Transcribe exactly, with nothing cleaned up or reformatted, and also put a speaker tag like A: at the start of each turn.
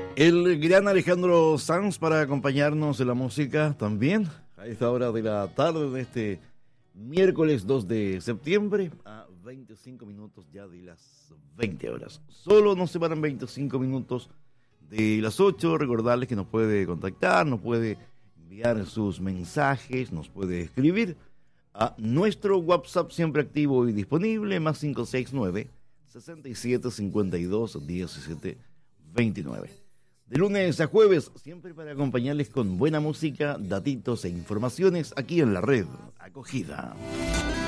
A: El gran Alejandro Sanz para acompañarnos en la música también a esta hora de la tarde de este miércoles dos de septiembre a veinticinco minutos ya de las veinte horas. Solo nos separan veinticinco minutos de las ocho. Recordarles que nos puede contactar, nos puede enviar sus mensajes, nos puede escribir a nuestro WhatsApp siempre activo y disponible, más cinco seis nueve, sesenta y siete, cincuenta y dos, diecisiete, veintinueve. De lunes a jueves, siempre para acompañarles con buena música, datitos e informaciones aquí en la red Acogida.